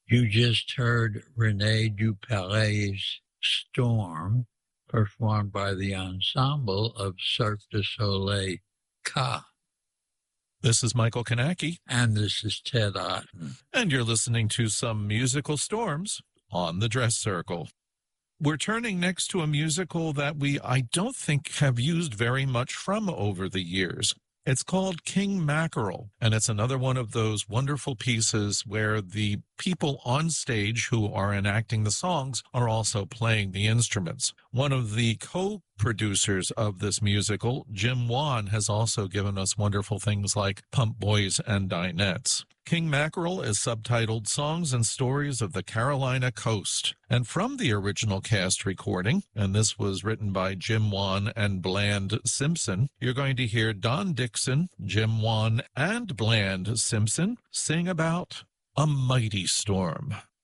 You just heard Rene Duperret's Storm, performed by the ensemble of Cirque du Soleil Ka. This is Michael Kanaki. And this is Ted Otten. And you're listening to some musical storms on the Dress Circle. We're turning next to a musical that I don't think have used very much from over the years. It's called King Mackerel, and it's another one of those wonderful pieces where the people on stage who are enacting the songs are also playing the instruments. One of the co-producers of this musical, Jim Wan, has also given us wonderful things like Pump Boys and Dinettes. King Mackerel is subtitled Songs and Stories of the Carolina Coast. And from the original cast recording, and this was written by Jim Wan and Bland Simpson, you're going to hear Don Dixon, Jim Wan, and Bland Simpson sing about A Mighty Storm.